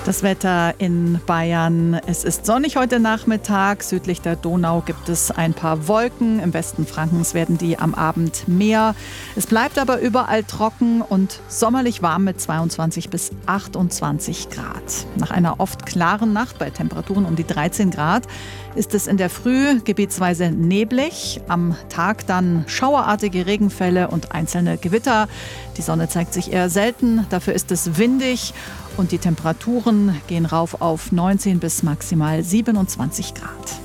Das Wetter in Bayern. Es ist sonnig heute Nachmittag. Südlich der Donau gibt es ein paar Wolken. Im Westen Frankens werden die am Abend mehr. Es bleibt aber überall trocken und sommerlich warm mit 22 bis 28 Grad. Nach einer oft klaren Nacht bei Temperaturen um die 13 Grad ist es in der Früh gebietsweise neblig. Am Tag dann schauerartige Regenfälle und einzelne Gewitter. Die Sonne zeigt sich eher selten. Dafür ist es windig. Und die Temperaturen gehen rauf auf 19 bis maximal 27 Grad.